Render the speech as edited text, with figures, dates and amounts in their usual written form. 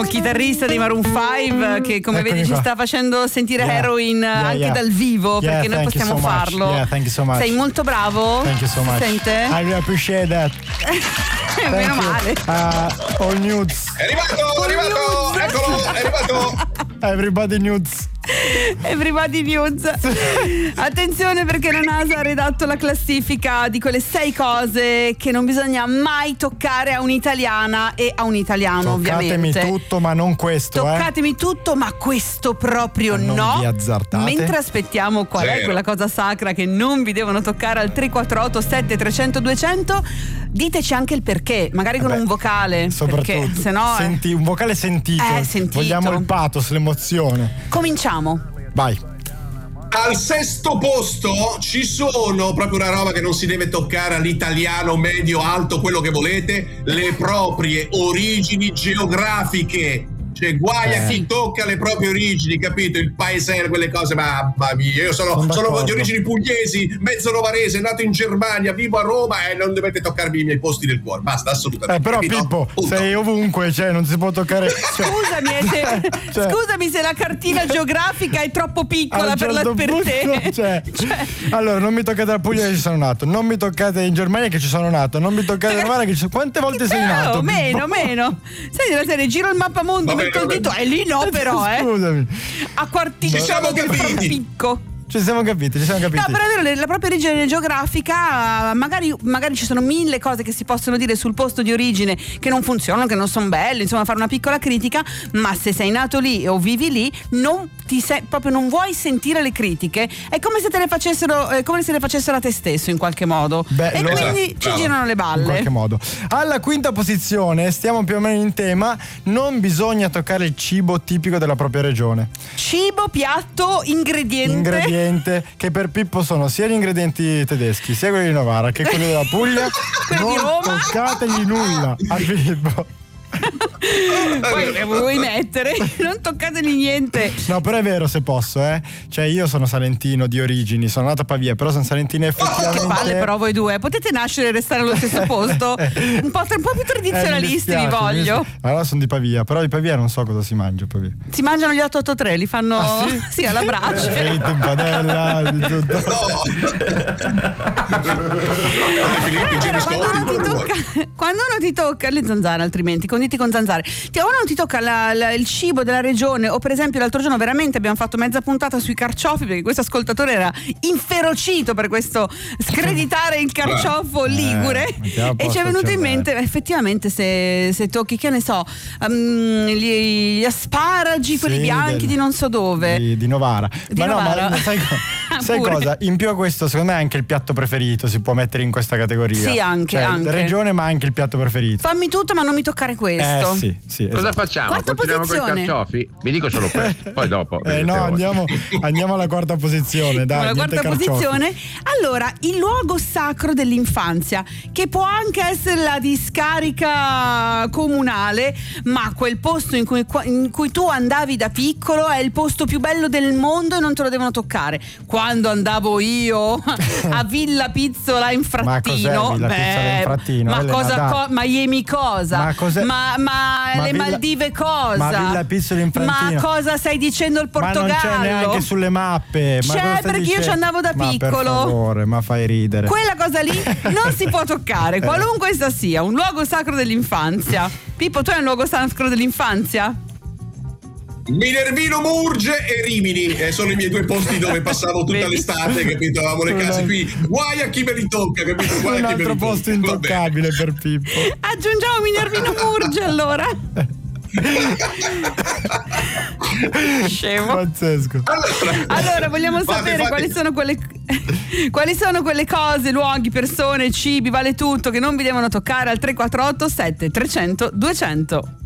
bellissimo chitarrista dei Maroon 5 che come vedi ci sta facendo sentire Heroin anche dal vivo, perché noi possiamo farlo. Thank you so much. Sei molto bravo. Thank you so much. Sente? I really appreciate that. Meno male. All nudes. È arrivato, eccolo, è arrivato. Everybody nudes. Everybody News. Attenzione, perché la NASA ha redatto la classifica di quelle 6 cose che non bisogna mai toccare a un'italiana e a un italiano. Toccatemi ovviamente tutto ma non questo. Toccatemi tutto ma questo proprio non no. vi azzardate. Mentre aspettiamo qual è quella cosa sacra che non vi devono toccare al 348 7300 200, diteci anche il perché, magari con un vocale, soprattutto perché sennò un vocale sentito. Vogliamo il pathos, l'emozione. Cominciamo. Vai. Al 6° posto ci sono, proprio una roba che non si deve toccare all'italiano medio alto, quello che volete, le proprie origini geografiche. Cioè guai a chi tocca le proprie origini, capito? Il paese, quelle cose, mamma mia. Io sono di origini pugliesi, mezzo novarese, nato in Germania, vivo a Roma e non dovete toccarmi i miei posti del cuore. Basta, assolutamente. Però Pippo, sei ovunque, cioè non si può toccare. Scusami se la cartina geografica è troppo piccola per te. Allora, non mi toccate la Puglia che ci sono nato, non mi toccate in Germania che ci sono nato, non mi toccate la Novara che ci sono. Quante volte sei nato? Meno. Sai della serie, giro il mappamondo, metto il dito, è lì no però, Scusami. A quartino del frappicco. Ci siamo capiti. No, però è vero, la propria origine geografica, magari ci sono 1000 cose che si possono dire sul posto di origine che non funzionano, che non sono belle, insomma, fare una piccola critica, ma se sei nato lì o vivi lì, proprio non vuoi sentire le critiche, è come se te le facessero, come se le facessero a te stesso in qualche modo. Quindi ci girano le balle. In qualche modo. Alla 5ª posizione, stiamo più o meno in tema, non bisogna toccare il cibo tipico della propria regione. Cibo, piatto, ingrediente che per Pippo sono sia gli ingredienti tedeschi, sia quelli di Novara che quelli della Puglia. Non toccategli nulla a Pippo. Poi le vuoi mettere? Non toccateli niente. No, però è vero, se posso, cioè io sono salentino di origini, sono nato a Pavia, però sono salentino effettivamente. Che palle però voi due, potete nascere e restare allo stesso posto? Un po' più tradizionalisti vi voglio. Allora sono di Pavia, però di Pavia non so cosa si mangia. Pavia. Si mangiano gli 883, li fanno sì, alla brace. In padella, di tutto. Quando uno ti tocca le zanzare, altrimenti conditi con zanzare, quando uno ti tocca il cibo della regione, o per esempio l'altro giorno veramente abbiamo fatto mezza puntata sui carciofi, perché questo ascoltatore era inferocito per questo screditare il carciofo ligure, e ci è venuto in mente effettivamente se tocchi, che ne so, gli asparagi, quelli bianchi di non so dove, di Novara. Ma sai cosa? In più a questo, secondo me anche il piatto preferito si può mettere in questa categoria. Sì, anche. Regione, ma anche il piatto preferito. Fammi tutto, ma non mi toccare questo. Sì, cosa facciamo? Quarta Continuiamo posizione. con i carciofi? Vi dico solo questo, poi dopo. No, andiamo alla 4ª posizione. Dai, alla 4ª posizione. Allora, il luogo sacro dell'infanzia, che può anche essere la discarica comunale, ma quel posto in cui tu andavi da piccolo è il posto più bello del mondo e non te lo devono toccare. Quando andavo io a Villa Pizzola in Frattino, ma cosa? Miami cosa? Ma le Maldive cosa? Ma Villa Pizzola in Frattino. Ma cosa stai dicendo il Portogallo? Ma non c'è neanche sulle mappe. C'è, perché io ci andavo da piccolo. Per favore, ma fai ridere. Quella cosa lì non si può toccare, qualunque essa sia, un luogo sacro dell'infanzia. Pippo, tu hai un luogo sacro dell'infanzia? Minervino, Murge e Rimini sono i miei 2 posti dove passavo tutta l'estate, capito? Avevamo le case qui. Guai a chi me li tocca, capito? Guai un a chi me li altro posto intoccabile per Pippo. Aggiungiamo Minervino Murge allora. Scemo. Pazzesco. Allora vogliamo sapere quali sono quelle cose, luoghi, persone, cibi, vale tutto, che non vi devono toccare al 348 7300 200.